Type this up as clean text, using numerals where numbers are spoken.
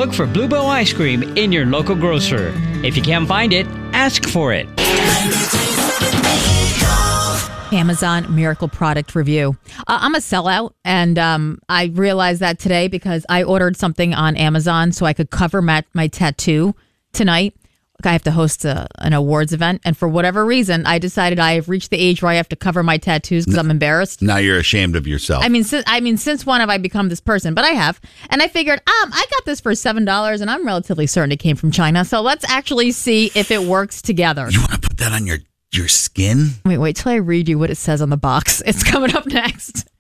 look for Bluebell ice cream in your local grocer. If you can't find it, ask for it. Amazon Miracle Product Review. I'm a sellout, and I realized that today because I ordered something on Amazon so I could cover my tattoo tonight. I have to host an awards event, and for whatever reason, I decided I have reached the age where I have to cover my tattoos because I'm embarrassed. Now you're ashamed of yourself. I mean, since when have I become this person? But I have, and I figured, I got this for $7, and I'm relatively certain it came from China. So let's actually see if it works together. You want to put that on your skin? Wait till I read you what it says on the box. It's coming up next.